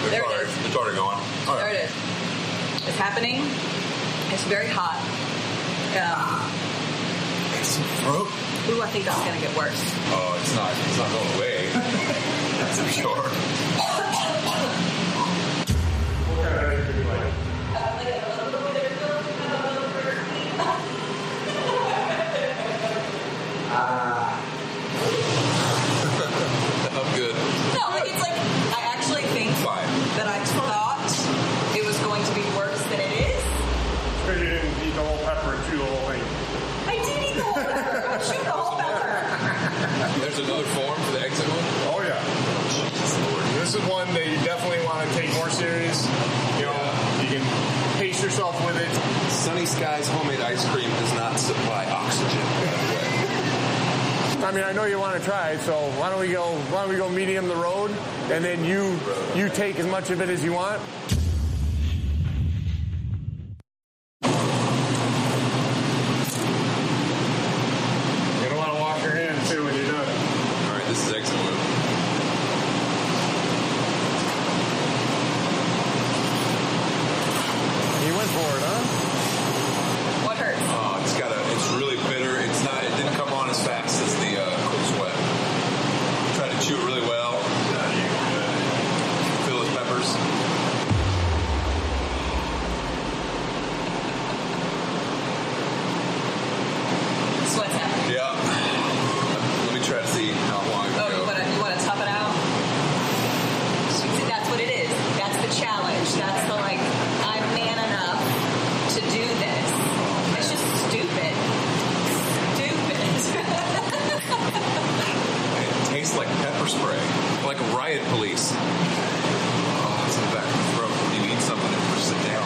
There it is. It's already going. Oh, there it is. It's happening. It's very hot. It's some fruit. Ooh, I think that's going to get worse. Oh, it's not going away. That's for sure. I'm good. No, it's like, I actually think that I thought it was going to be worse than it is. Because you didn't eat the whole pepper and chew the whole thing. I did eat the whole pepper. I chewed the whole pepper. There's another form for the exit one? Oh, yeah. Jesus Lord. This is one that you definitely want to take more serious. You know, you can pace yourself with it. Sunny Skies homemade ice cream does not supply oxygen, by the way. I mean, I know you want to try it, so why don't we go medium the road, and then you take as much of it as you want. You don't want to wash your hands too when you're done. All right, this is exit one. You went for it, huh? What hurts? It's really bitter. It didn't come on as fast as the cool sweat. Try to chew it really well. Feel those peppers. Sweat's happening. Yeah. Let me try to see how long it Oh, goes. you want to tough it out? See, that's what it is. That's the challenge. That's the, like, I'm man enough to do this. It's just stupid. It tastes like pepper spray. Like a riot police. Oh, it's in the back of the throat. When you eat something, it pushes it down.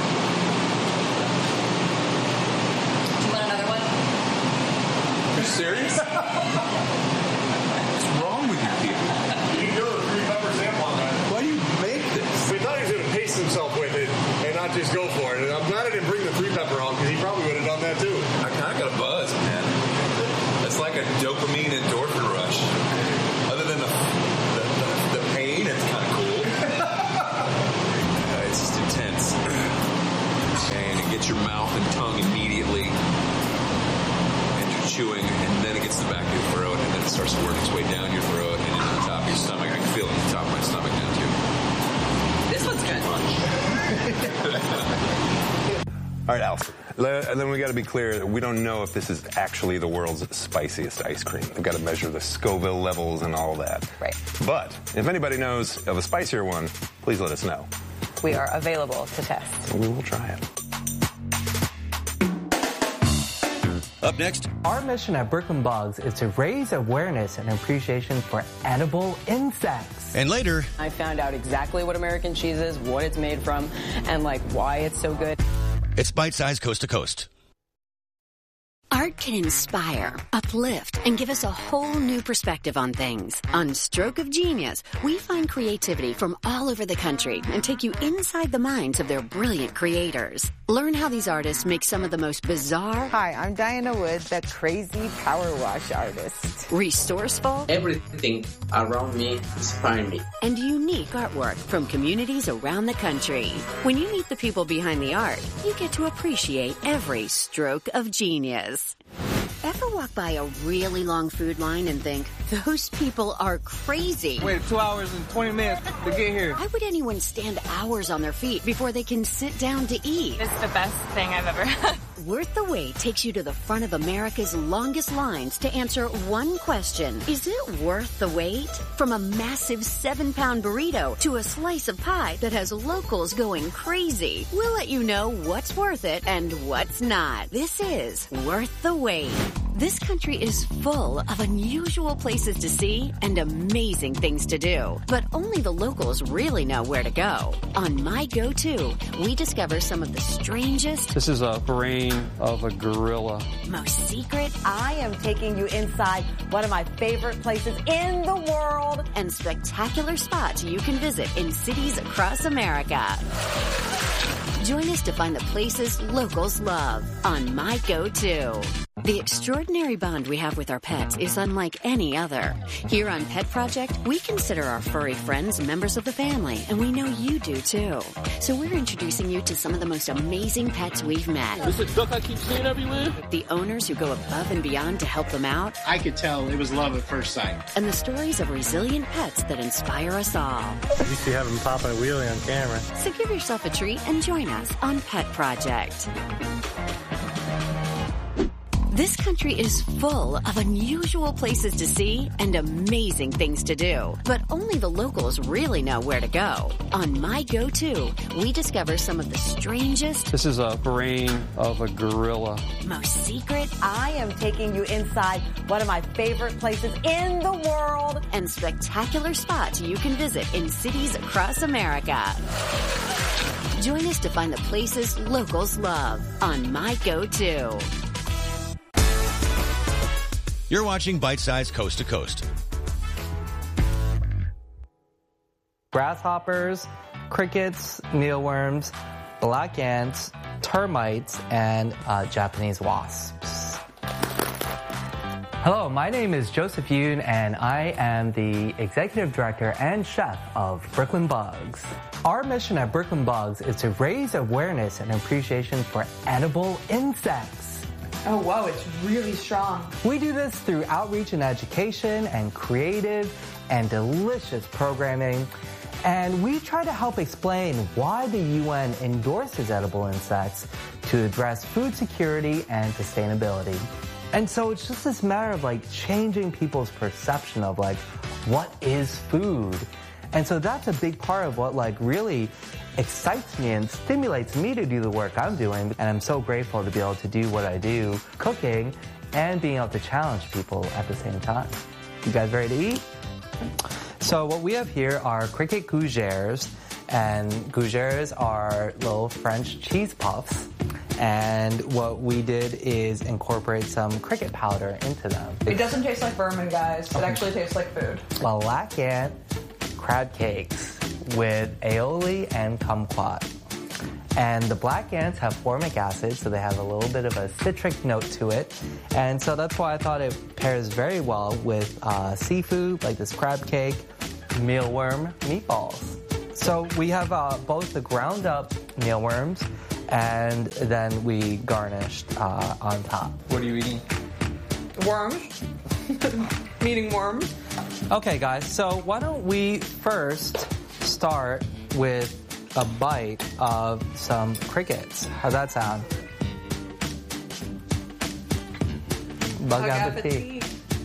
Do you want another one? Are you serious? What's wrong with you people? You can do a 3-pepper sample on that. Why do you make this? We thought he was going to pace himself with it and not just go for it. And I'm glad I didn't bring the 3-pepper on because he probably would have done that too. I kind of got a buzz, man. It's like a dopamine endorphin rush. Other than the pain, it's kind of cool. It's just intense. And it gets your mouth and tongue immediately. And you're chewing, and then it gets to the back of your throat, and then it starts to work its way down your throat and into the top of your stomach. I can feel it in the top of my stomach now, too. This one's good. All right, Allison. Then we got to be clear that we don't know if this is actually the world's spiciest ice cream. We've got to measure the Scoville levels and all that. Right. But if anybody knows of a spicier one, please let us know. We are available to test. We will try it. Up next, our mission at Brooklyn Bogs is to raise awareness and appreciation for edible insects. And later, I found out exactly what American cheese is, what it's made from, and like why it's so good. It's Bite Size Coast to Coast. Art can inspire, uplift, and give us a whole new perspective on things. On Stroke of Genius, we find creativity from all over the country and take you inside the minds of their brilliant creators. Learn how these artists make some of the most bizarre... Hi, I'm Diana Wood, the crazy power wash artist. Resourceful... Everything around me inspires me. And unique artwork from communities around the country. When you meet the people behind the art, you get to appreciate every stroke of genius. Ever walk by a really long food line and think, those people are crazy? Wait 2 hours and 20 minutes to get here. Why would anyone stand hours on their feet before they can sit down to eat? It's the best thing I've ever had. Worth the Wait takes you to the front of America's longest lines to answer one question. Is it worth the wait? From a massive 7-pound burrito to a slice of pie that has locals going crazy. We'll let you know what's worth it and what's not. This is Worth the Wait. This country is full of unusual places to see and amazing things to do. But only the locals really know where to go. On My Go-To, we discover some of the strangest... This is a brain of a gorilla. ...most secret... I am taking you inside one of my favorite places in the world. ...and spectacular spots you can visit in cities across America. Join us to find the places locals love on My Go-To. The extraordinary bond we have with our pets is unlike any other. Here on Pet Project, we consider our furry friends members of the family, and we know you do too. So we're introducing you to some of the most amazing pets we've met. Is it duck I keep seeing everywhere? The owners who go above and beyond to help them out. I could tell it was love at first sight. And the stories of resilient pets that inspire us all. You see having popping a wheelie on camera. So give yourself a treat and join us on Pet Project. This country is full of unusual places to see and amazing things to do. But only the locals really know where to go. On My Go-To, we discover some of the strangest... This is a brain of a gorilla. ...most secret... I am taking you inside one of my favorite places in the world. ...and spectacular spots you can visit in cities across America. Join us to find the places locals love on My Go-To. You're watching Bite Size Coast to Coast. Grasshoppers, crickets, mealworms, black ants, termites, and Japanese wasps. Hello, my name is Joseph Yoon, and I am the Executive Director and Chef of Brooklyn Bugs. Our mission at Brooklyn Bugs is to raise awareness and appreciation for edible insects. Oh, wow, it's really strong. We do this through outreach and education and creative and delicious programming. And we try to help explain why the UN endorses edible insects to address food security and sustainability. And so it's just this matter of like changing people's perception of like, what is food? And so that's a big part of what like really excites me and stimulates me to do the work I'm doing. And I'm so grateful to be able to do what I do, cooking, and being able to challenge people at the same time. You guys ready to eat? So what we have here are cricket gougères, and gougères are little French cheese puffs. And what we did is incorporate some cricket powder into them. It doesn't taste like vermin, guys. It actually tastes like food. Black ant crab cakes with aioli and kumquat. And the black ants have formic acid, so they have a little bit of a citric note to it. And so that's why I thought it pairs very well with seafood, like this crab cake, mealworm meatballs. So we have both the ground up mealworms, and then we garnished on top. What are you eating? Worms. Eating worms. Okay, guys, so why don't we first start with a bite of some crickets. How's that sound? Bug appetit.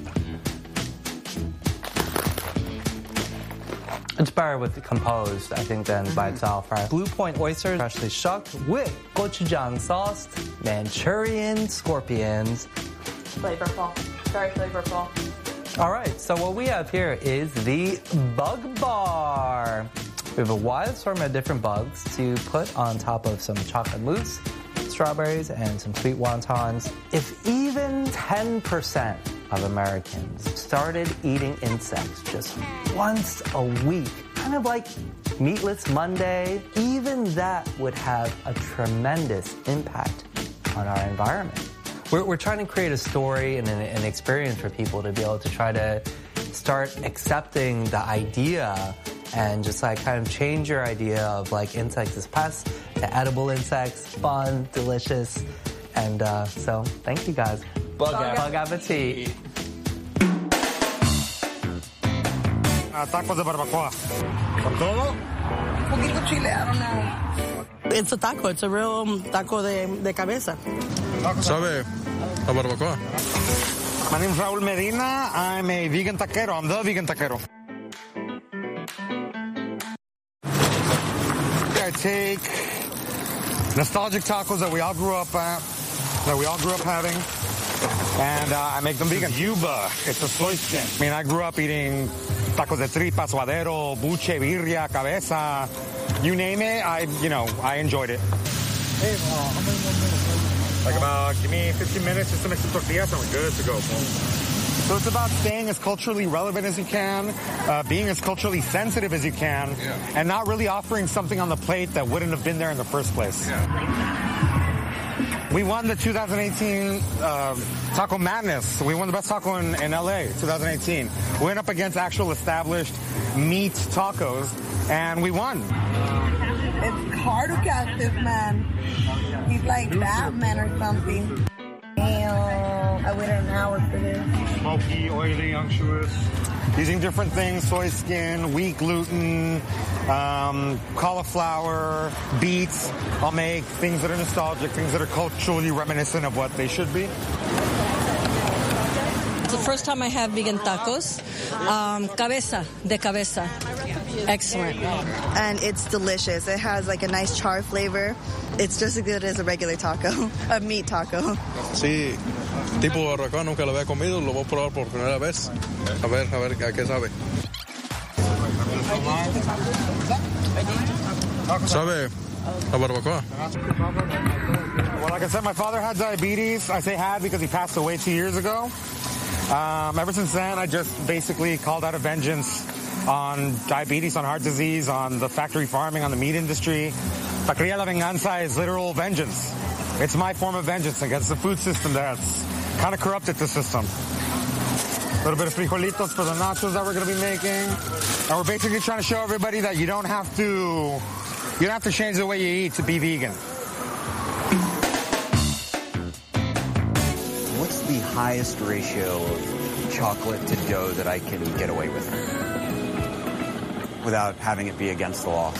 It's better with the composed, I think, than by itself, right? Blue Point oysters, freshly shucked with gochujang sauce, Manchurian scorpions. Flavorful. Very flavorful. All right, so what we have here is the Bug Bar. We have a wide assortment of different bugs to put on top of some chocolate mousse, strawberries, and some sweet wontons. If even 10% of Americans started eating insects just once a week, kind of like Meatless Monday, even that would have a tremendous impact on our environment. We're trying to create a story and an experience for people to be able to try to start accepting the idea and just like kind of change your idea of like insects as pests to edible insects, fun, delicious. And so thank you guys. Bug appetit. Tacos de barbacoa. ¿Con todo? Un poquito chile, I don't know. It's a taco. It's a real taco de cabeza. Sabe a barbacoa. My name's Raul Medina. I'm a vegan taquero. I'm the vegan taquero. I take nostalgic tacos that we all grew up having, and I make them vegan. Yuba, it's a soy skin. I mean, I grew up eating tacos de tripa, suadero, buche, birria, cabeza, you name it. I enjoyed it. Hey, how many more minutes? Like give me 15 minutes just to make some tortillas and we're good to go. So it's about staying as culturally relevant as you can, being as culturally sensitive as you can, and not really offering something on the plate that wouldn't have been there in the first place. Yeah. We won the 2018 Taco Madness. We won the best taco in LA, 2018. We went up against actual established meat tacos, and we won. It's hard to catch this man. He's like Batman or something. Damn, I waited an hour for this. Smoky, oily, unctuous. Using different things, soy skin, wheat gluten, cauliflower, beets. I'll make things that are nostalgic, things that are culturally reminiscent of what they should be. It's the first time I have vegan tacos. Cabeza, de cabeza. Excellent. And it's delicious. It has like a nice char flavor. It's just as good as a regular taco, a meat taco. Sí, tipo barbacoa, nunca lo había comido, lo voy a probar por primera vez. A ver, ¿a qué sabe? ¿Sabe a barbacoa? Well, like I said, my father had diabetes. I say had because he passed away 2 years ago. Ever since then, I just basically called out a vengeance on diabetes, on heart disease, on the factory farming, on the meat industry. Taqueria La Venganza is literal vengeance. It's my form of vengeance against the food system that's kind of corrupted the system. A little bit of frijolitos for the nachos that we're going to be making. And we're basically trying to show everybody that you don't have to change the way you eat to be vegan. What's the highest ratio of chocolate to dough that I can get away with without having it be against the law?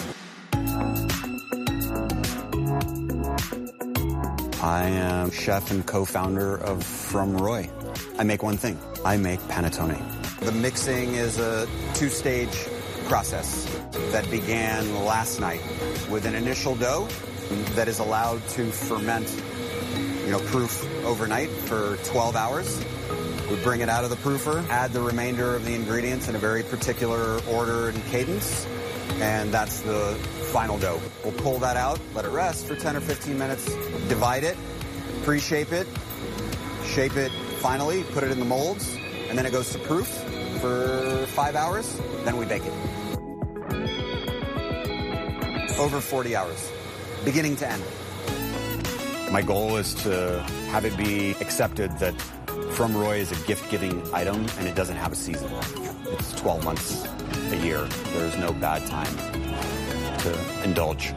I am chef and co-founder of From Roy. I make one thing. I make panettone. The mixing is a two-stage process that began last night with an initial dough that is allowed to ferment, proof overnight for 12 hours. We bring it out of the proofer, add the remainder of the ingredients in a very particular order and cadence, and that's the final dough. We'll pull that out, let it rest for 10 or 15 minutes, divide it, pre-shape it, shape it finally, put it in the molds, and then it goes to proof for 5 hours, then we bake it. Over 40 hours, beginning to end. My goal is to have it be accepted that From Roy is a gift-giving item and it doesn't have a season. It's 12 months a year. There's no bad time to indulge.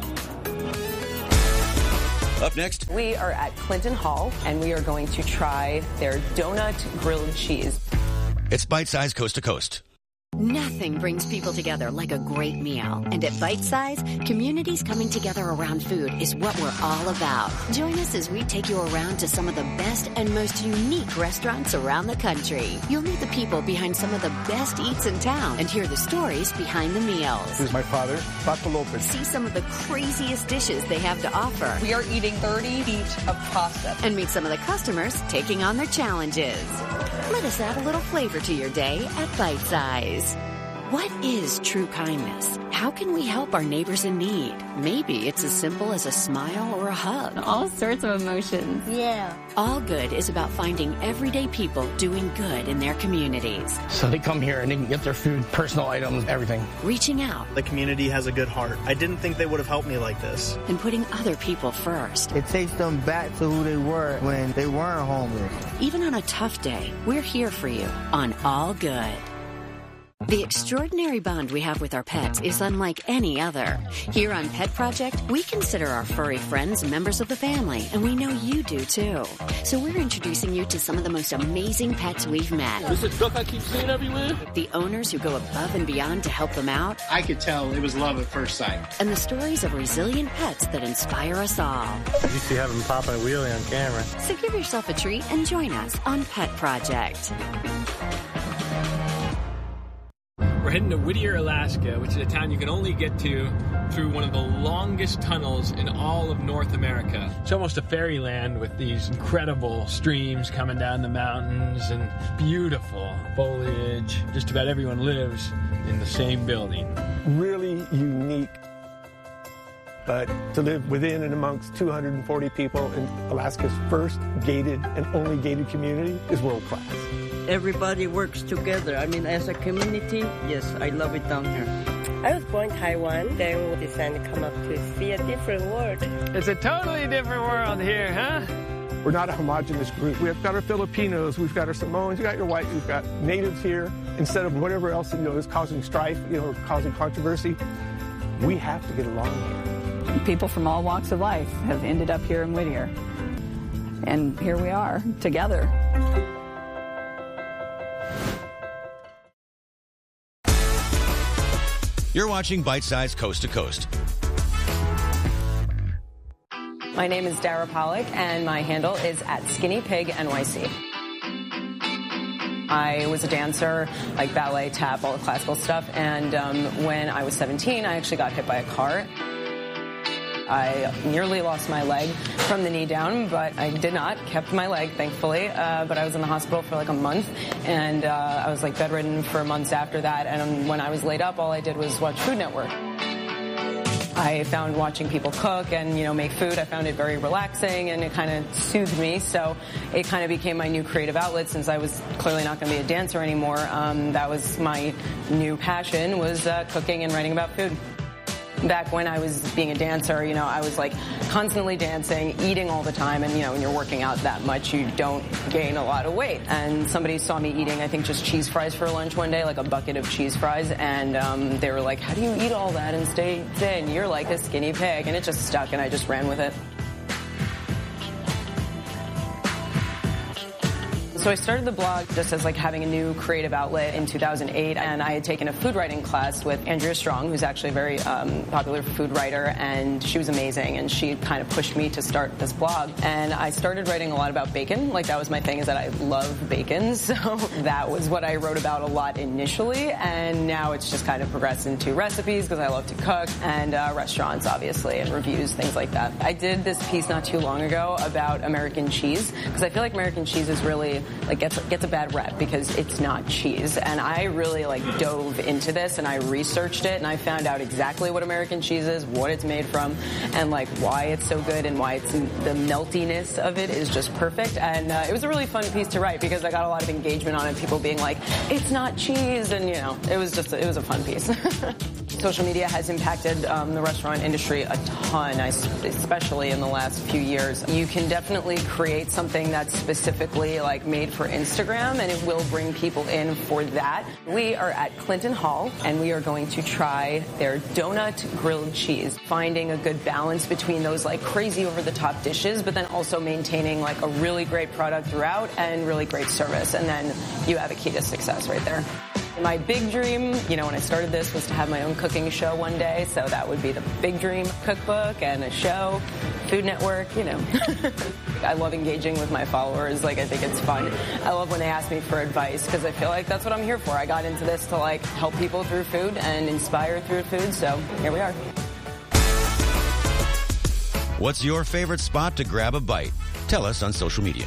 Up next, we are at Clinton Hall, and we are going to try their donut grilled cheese. It's Bite Size Coast to Coast. Nothing brings people together like a great meal. And at Bite Size, communities coming together around food is what we're all about. Join us as we take you around to some of the best and most unique restaurants around the country. You'll meet the people behind some of the best eats in town and hear the stories behind the meals. This is my father, Paco Lopez. See some of the craziest dishes they have to offer. We are eating 30 feet of pasta. And meet some of the customers taking on their challenges. Let us add a little flavor to your day at Bite Size. What is true kindness? How can we help our neighbors in need? Maybe it's as simple as a smile or a hug. All sorts of emotions. Yeah. All Good is about finding everyday people doing good in their communities. So they come here and they can get their food, personal items, everything. Reaching out. The community has a good heart. I didn't think they would have helped me like this. And putting other people first. It takes them back to who they were when they weren't homeless. Even on a tough day, we're here for you on All Good. The extraordinary bond we have with our pets is unlike any other. Here on Pet Project, we consider our furry friends members of the family, and we know you do too. So we're introducing you to some of the most amazing pets we've met. This is duck I keep seeing everywhere. The owners who go above and beyond to help them out. I could tell it was love at first sight. And the stories of resilient pets that inspire us all. You used to have them popping a wheelie on camera. So give yourself a treat and join us on Pet Project. We're heading to Whittier, Alaska, which is a town you can only get to through one of the longest tunnels in all of North America. It's almost a fairyland with these incredible streams coming down the mountains and beautiful foliage. Just about everyone lives in the same building. Really unique. But to live within and amongst 240 people in Alaska's first gated and only gated community is world class. Everybody works together. I mean, as a community, yes, I love it down here. I was born in Taiwan, then we decided to come up to see a different world. It's a totally different world here, huh? We're not a homogenous group. We've got our Filipinos, we've got our Samoans, you've got your white, we've got natives here. Instead of whatever else, is causing strife, causing controversy, we have to get along here. People from all walks of life have ended up here in Whittier. And here we are, together. You're watching Bite Size Coast to Coast. My name is Dara Pollack, and my handle is @SkinnyPigNYC. I was a dancer, like ballet, tap, all the classical stuff, and when I was 17, I actually got hit by a car. I nearly lost my leg from the knee down, but I did not. Kept my leg, thankfully. But I was in the hospital for like a month, and I was like bedridden for months after that. And when I was laid up, all I did was watch Food Network. I found watching people cook and, make food, I found it very relaxing, and it kind of soothed me. So it kind of became my new creative outlet since I was clearly not going to be a dancer anymore. That was my new passion, was cooking and writing about food. Back when I was being a dancer, I was like constantly dancing, eating all the time. And, when you're working out that much, you don't gain a lot of weight. And somebody saw me eating, I think, just cheese fries for lunch one day, like a bucket of cheese fries. And they were like, how do you eat all that and stay thin? You're like a skinny pig. And it just stuck, and I just ran with it. So I started the blog just as like having a new creative outlet in 2008, and I had taken a food writing class with Andrea Strong, who's actually a very popular food writer, and she was amazing, and she kind of pushed me to start this blog. And I started writing a lot about bacon. Like, that was my thing, is that I love bacon, so that was what I wrote about a lot initially, and now it's just kind of progressed into recipes because I love to cook, and restaurants, obviously, and reviews, things like that. I did this piece not too long ago about American cheese, because I feel like American cheese is really gets a bad rep because it's not cheese. And I really dove into this, and I researched it, and I found out exactly what American cheese is, what it's made from, and why it's so good, and why the meltiness of it is just perfect. And it was a really fun piece to write because I got a lot of engagement on it, people being like, it's not cheese, and it was a fun piece. Social media has impacted the restaurant industry a ton, especially in the last few years. You can definitely create something that's specifically made for Instagram, and it will bring people in for that. We are at Clinton Hall, and we are going to try their donut grilled cheese, finding a good balance between those crazy over-the-top dishes, but then also maintaining a really great product throughout and really great service. And then you have a key to success right there. My big dream, when I started this, was to have my own cooking show one day, so that would be the big dream. Cookbook and a show, Food Network, I love engaging with my followers. I think it's fun. I love when they ask me for advice, because I feel like that's what I'm here for. I got into this to help people through food and inspire through food, so here we are. What's your favorite spot to grab a bite? Tell us on social media.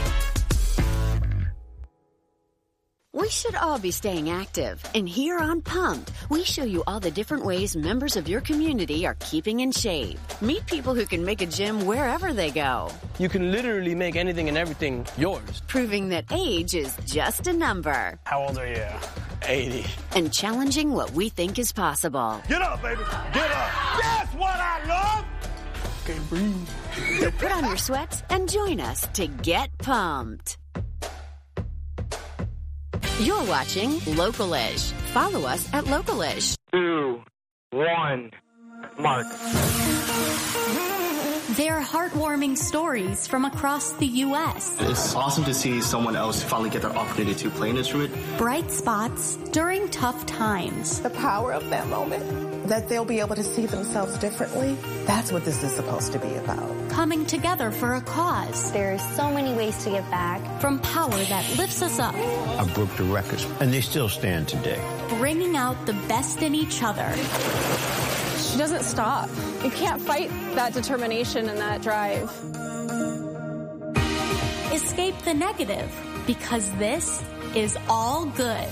We should all be staying active. And here on Pumped, we show you all the different ways members of your community are keeping in shape. Meet people who can make a gym wherever they go. You can literally make anything and everything yours. Proving that age is just a number. How old are you? 80. And challenging what we think is possible. Get up, baby. Get up. That's what I love. Okay, breathe. So put on your sweats and join us to get pumped. You're watching Localish. Follow us at Localish. 2, 1, mark. They're heartwarming stories from across the U.S. It's awesome to see someone else finally get their opportunity to play an instrument. Bright spots during tough times. The power of that moment, that they'll be able to see themselves differently. That's what this is supposed to be about. Coming together for a cause. There's so many ways to give back. From power that lifts us up. I broke the records, and they still stand today. Bringing out the best in each other. She doesn't stop. You can't fight that determination and that drive. Escape the negative, because this is all good.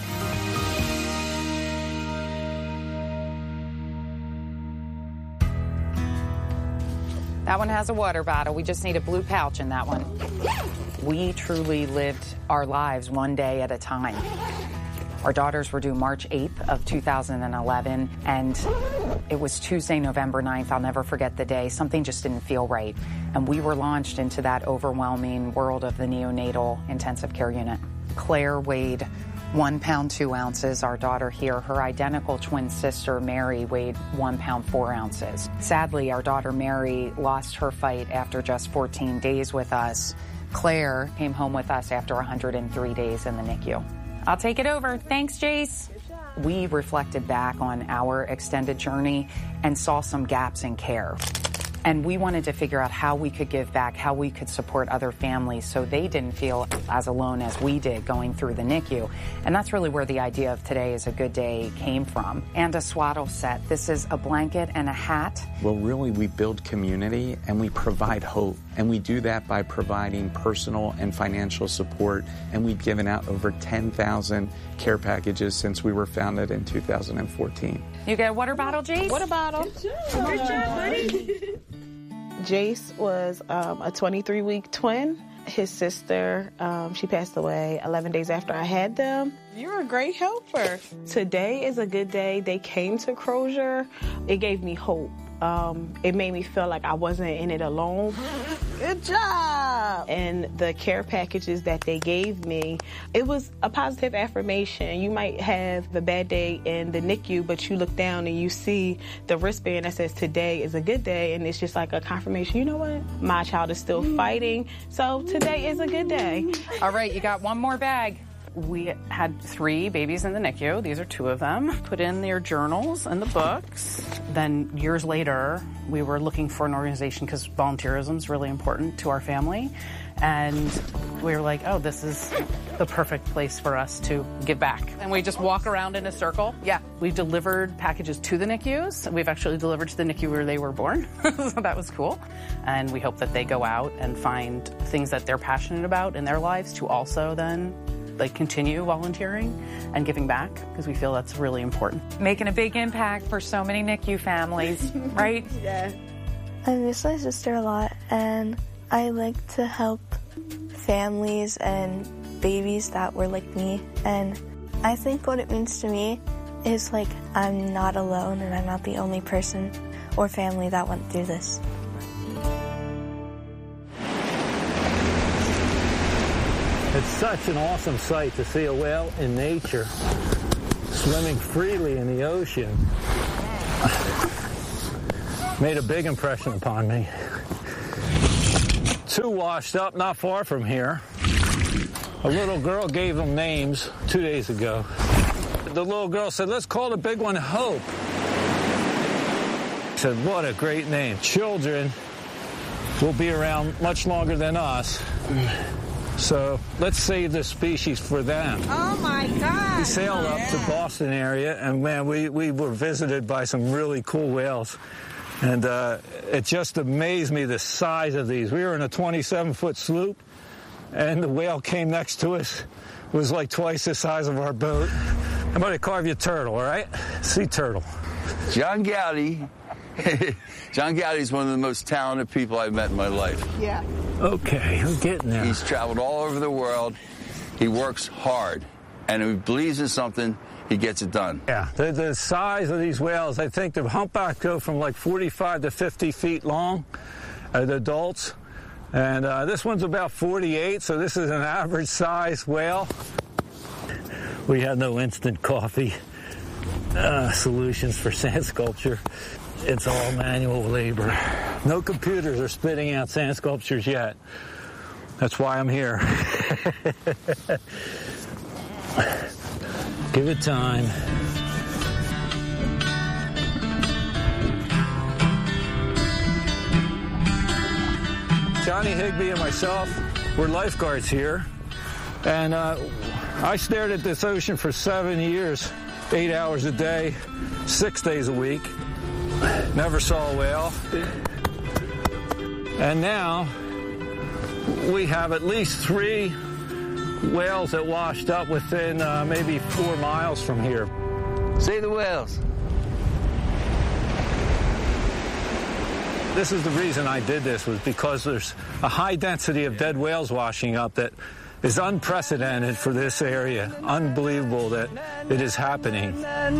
That one has a water bottle. We just need a blue pouch in that one. We truly lived our lives one day at a time. Our daughters were due March 8th of 2011, and it was Tuesday, November 9th. I'll never forget the day. Something just didn't feel right, and we were launched into that overwhelming world of the neonatal intensive care unit. Claire weighed 1 pound 2 ounces. Our daughter here, her identical twin sister Mary, weighed 1 pound 4 ounces. Sadly, our daughter Mary lost her fight after just 14 days with us. Claire came home with us after 103 days in the NICU. I'll take it over. Thanks, Jace. We reflected back on our extended journey and saw some gaps in care. And we wanted to figure out how we could give back, how we could support other families so they didn't feel as alone as we did going through the NICU. And that's really where the idea of Today is a Good Day came from. And a swaddle set. This is a blanket and a hat. Well, really, we build community and we provide hope. And we do that by providing personal and financial support. And we've given out over 10,000 care packages since we were founded in 2014. You get a water bottle, Jace? Water bottle. Good job, buddy. Jace was a 23-week twin. His sister, she passed away 11 days after I had them. You're a great helper. Today is a good day. They came to Crozier. It gave me hope. It made me feel like I wasn't in it alone. Good job! And the care packages that they gave me, it was a positive affirmation. You might have a bad day in the NICU, but you look down and you see the wristband that says today is a good day, and it's just like a confirmation. You know what? My child is still fighting, so today is a good day. All right, you got one more bag. We had 3 babies in the NICU. These are 2 of them. Put in their journals and the books. Then years later, we were looking for an organization because volunteerism is really important to our family. And we were like, oh, this is the perfect place for us to give back. And we just walk around in a circle. Yeah, we delivered packages to the NICUs. We've actually delivered to the NICU where they were born. So that was cool. And we hope that they go out and find things that they're passionate about in their lives to also then continue volunteering and giving back, because we feel that's really important. Making a big impact for so many NICU families, right? Yeah. I miss my sister a lot, and I like to help families and babies that were like me. And I think what it means to me is I'm not alone and I'm not the only person or family that went through this. It's such an awesome sight to see a whale in nature, swimming freely in the ocean. Made a big impression upon me. 2 washed up not far from here. A little girl gave them names 2 days ago. The little girl said, let's call the big one Hope. I said, what a great name. Children will be around much longer than us. So let's save this species for them. Oh, my God. We sailed up to Boston area, and, man, we were visited by some really cool whales. And it just amazed me, the size of these. We were in a 27-foot sloop, and the whale came next to us. It was like twice the size of our boat. How about I carve you a turtle, all right? Sea turtle. John Gowdy. John Gowdy is one of the most talented people I've met in my life. Yeah. Okay, we're getting there. He's traveled all over the world. He works hard. And if he believes in something, he gets it done. Yeah, the size of these whales, I think the humpbacks go from 45 to 50 feet long, the adults. And this one's about 48, so this is an average size whale. We have no instant coffee solutions for sand sculpture. It's all manual labor. No computers are spitting out sand sculptures yet. That's why I'm here. Give it time. Johnny Higbee and myself, we're lifeguards here. And I stared at this ocean for 7 years, 8 hours a day, 6 days a week. Never saw a whale. And now we have at least 3 whales that washed up within maybe 4 miles from here. See the whales. This is the reason I did this, was because there's a high density of dead whales washing up that is unprecedented for this area. Unbelievable that it is happening.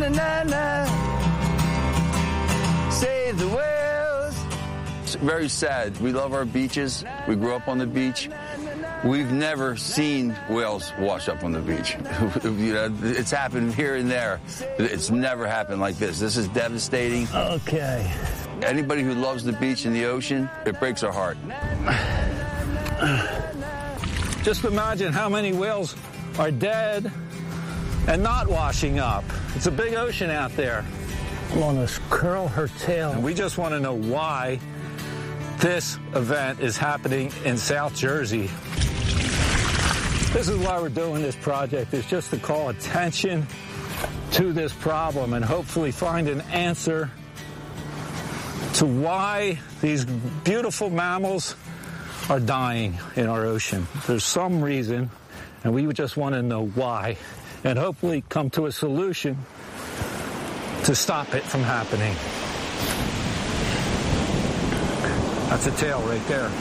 Save the whales. It's very sad. We love our beaches. We grew up on the beach. We've never seen whales wash up on the beach. You know, it's happened here and there. It's never happened like this. This is devastating. Okay. Anybody who loves the beach and the ocean, it breaks our heart. Just imagine how many whales are dead and not washing up. It's a big ocean out there. I want to curl her tail. And we just want to know why this event is happening in South Jersey. This is why we're doing this project, is just to call attention to this problem and hopefully find an answer to why these beautiful mammals are dying in our ocean. There's some reason, and we just want to know why, and hopefully come to a solution to stop it from happening. That's a tail right there.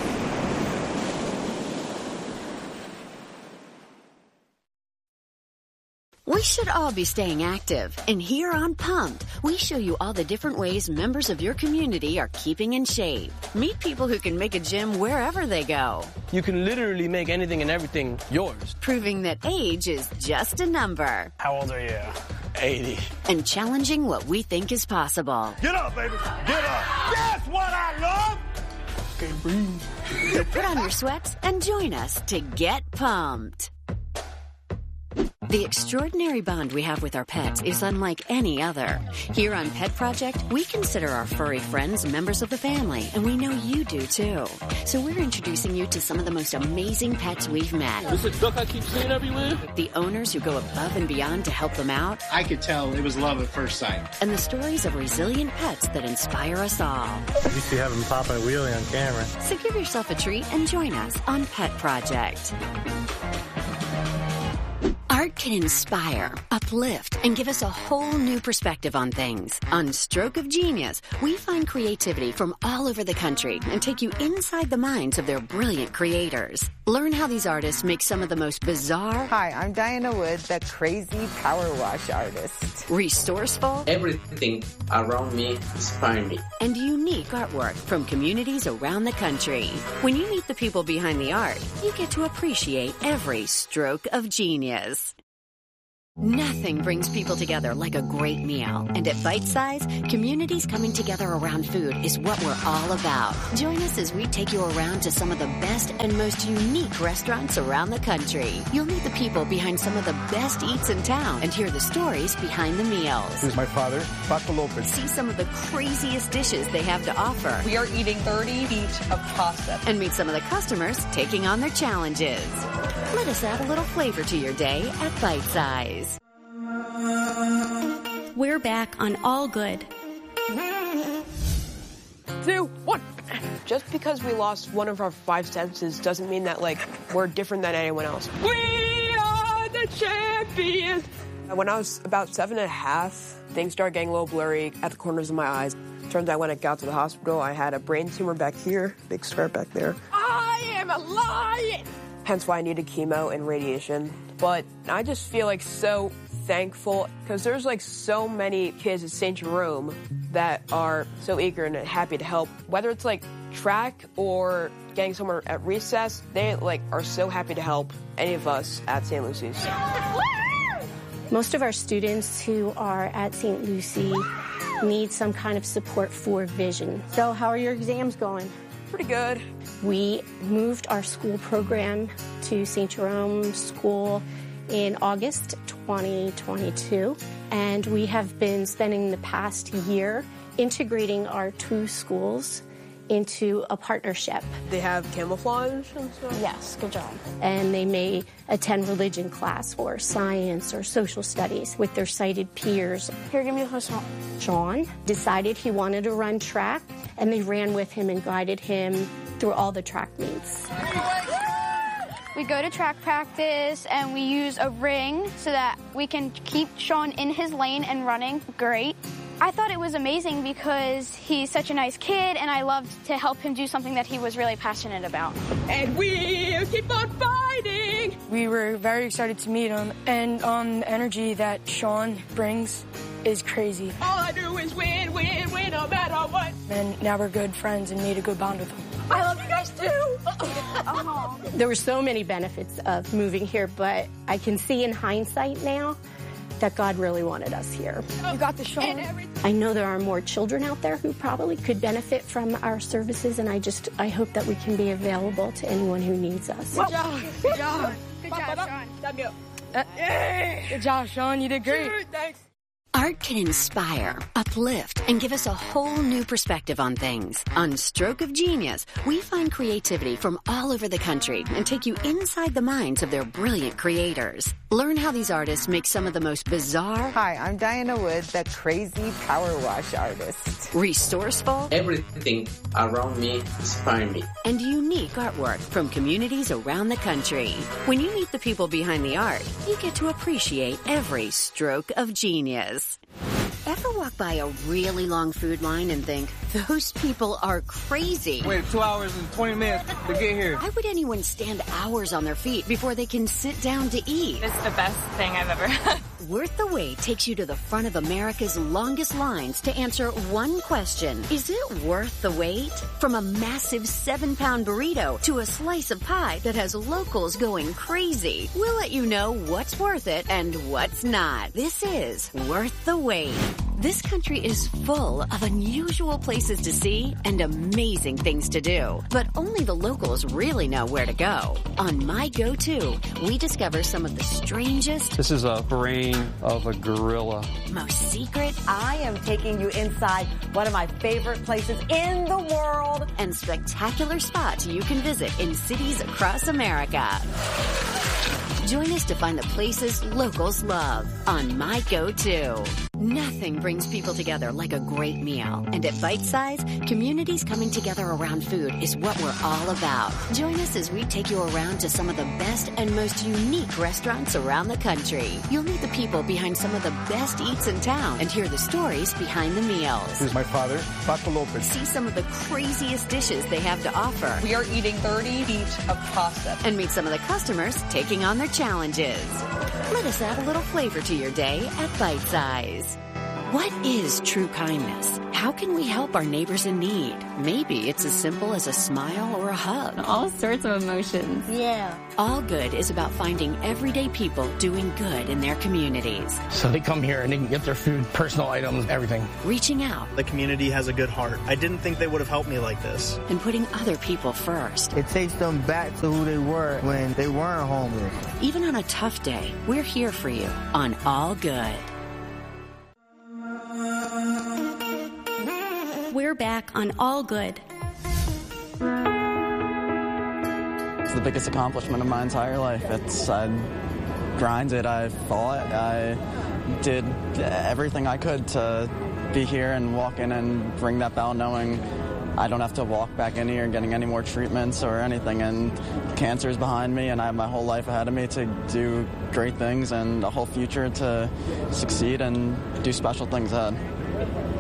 We should all be staying active, and here on Pumped, we show you all the different ways members of your community are keeping in shape. Meet people who can make a gym wherever they go. You can literally make anything and everything yours. Proving that age is just a number. How old are you? 80. And challenging what we think is possible. Get up, baby. Get up. That's what I love. Okay, breathe. So put on your sweats and join us to get pumped. The extraordinary bond we have with our pets is unlike any other. Here on Pet Project, we consider our furry friends members of the family, and we know you do too. So we're introducing you to some of the most amazing pets we've met. This is a duck I keep seeing everywhere. The owners who go above and beyond to help them out. I could tell it was love at first sight. And the stories of resilient pets that inspire us all. You used to have them popping a wheelie on camera. So give yourself a treat and join us on Pet Project. Art can inspire, uplift, and give us a whole new perspective on things. On Stroke of Genius, we find creativity from all over the country and take you inside the minds of their brilliant creators. Learn how these artists make some of the most bizarre... Hi, I'm Diana Wood, the crazy power wash artist. Resourceful... Everything around me inspires me. And unique artwork from communities around the country. When you meet the people behind the art, you get to appreciate every stroke of genius. Nothing brings people together like a great meal. And at Bite Size, communities coming together around food is what we're all about. Join us as we take you around to some of the best and most unique restaurants around the country. You'll meet the people behind some of the best eats in town and hear the stories behind the meals. This is my father, Paco Lopez. See some of the craziest dishes they have to offer. We are eating 30 feet of pasta. And meet some of the customers taking on their challenges. Let us add a little flavor to your day at Bite Size. We're back on All Good. 2, 1. Just because we lost one of our 5 senses doesn't mean that, we're different than anyone else. We are the champions! When I was about 7.5, things started getting a little blurry at the corners of my eyes. Turns out when I got to the hospital, I had a brain tumor back here, big scar back there. I am a lion! Hence why I needed chemo and radiation. But I just feel so thankful because there's so many kids at St. Jerome that are so eager and happy to help. Whether it's track or getting somewhere at recess, they are so happy to help any of us at St. Lucy's. Most of our students who are at St. Lucie need some kind of support for vision. So how are your exams going? Pretty good. We moved our school program to St. Jerome School in August 2022, and we have been spending the past year integrating our 2 schools into a partnership. They have camouflage and stuff? Yes, good job. And they may attend religion class or science or social studies with their sighted peers. Here, give me the croissant. John decided he wanted to run track, and they ran with him and guided him through all the track meets. We go to track practice and we use a ring so that we can keep Sean in his lane and running great. I thought it was amazing because he's such a nice kid, and I loved to help him do something that he was really passionate about. And we'll keep on fighting! We were very excited to meet him, and the energy that Sean brings is crazy. All I do is win, win, win, no matter what. And now we're good friends and made a good bond with him. I love you guys too! There were so many benefits of moving here, but I can see in hindsight now that God really wanted us here. You got the show. I know there are more children out there who probably could benefit from our services, and I hope that we can be available to anyone who needs us. Good job. Good job. Good job, Sean. Good job, Sean. You did great. Thanks. Art can inspire, uplift, and give us a whole new perspective on things. On Stroke of Genius, we find creativity from all over the country and take you inside the minds of their brilliant creators. Learn how these artists make some of the most bizarre... Hi, I'm Diana Wood, the crazy power wash artist. Resourceful... Everything around me inspires me. And unique artwork from communities around the country. When you meet the people behind the art, you get to appreciate every stroke of genius. Ever walk by a really long food line and think, those people are crazy? Wait 2 hours and 20 minutes to get here. Why would anyone stand hours on their feet before they can sit down to eat? It's the best thing I've ever had. Worth the Wait takes you to the front of America's longest lines to answer one question. Is it worth the wait? From a massive 7-pound burrito to a slice of pie that has locals going crazy. We'll let you know what's worth it and what's not. This is Worth the Wait. This country is full of unusual places to see and amazing things to do. But only the locals really know where to go. On My Go-To, we discover some of the strangest... This is a brain of a gorilla. Most secret... I am taking you inside one of my favorite places in the world. And spectacular spots you can visit in cities across America. Join us to find the places locals love on My Go-To. Nothing brings people together like a great meal. And at Bite Size, communities coming together around food is what we're all about. Join us as we take you around to some of the best and most unique restaurants around the country. You'll meet the people behind some of the best eats in town and hear the stories behind the meals. This is my father, Paco Lopez. See some of the craziest dishes they have to offer. We are eating 30 feet of pasta. And meet some of the customers taking on their challenges. Let us add a little flavor to your day at Bite Size. What is true kindness? How can we help our neighbors in need? Maybe it's as simple as a smile or a hug. All sorts of emotions. Yeah. All Good is about finding everyday people doing good in their communities. So they come here and they can get their food, personal items, everything. Reaching out. The community has a good heart. I didn't think they would have helped me like this. And putting other people first. It takes them back to who they were when they weren't homeless. Even on a tough day, we're here for you on All Good. We're back on All Good. It's the biggest accomplishment of my entire life. I grinded, I fought, I did everything I could to be here and walk in and ring that bell knowing I don't have to walk back in here getting any more treatments or anything, and cancer is behind me and I have my whole life ahead of me to do great things and a whole future to succeed and do special things ahead.